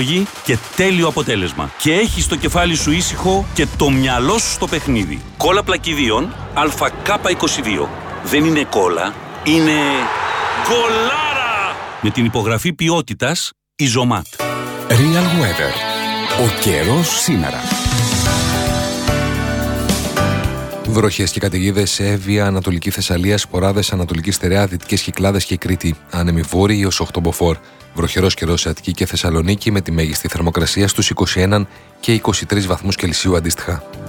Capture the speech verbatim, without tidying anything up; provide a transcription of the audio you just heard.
και τέλειο αποτέλεσμα. Και έχεις το κεφάλι σου ήσυχο και το μυαλό σου στο παιχνίδι. Κόλλα πλακιδίων Α Κ είκοσι δύο. Δεν είναι κόλλα, είναι κολάρα! Με την υπογραφή ποιότητας Ιζωμάτ. Real Weather. Ο καιρός σήμερα. Βροχές και καταιγίδες σε Εύβοια, Ανατολική Θεσσαλία, Σποράδες, Ανατολική Στερεά, Δυτικές Κυκλάδες και Κρήτη. Άνεμοι βόρειοι έως οκτώ μποφόρ. Βροχερός καιρός σε Αττική και Θεσσαλονίκη με τη μέγιστη θερμοκρασία στους είκοσι ένα και είκοσι τρεις βαθμούς Κελσίου αντίστοιχα.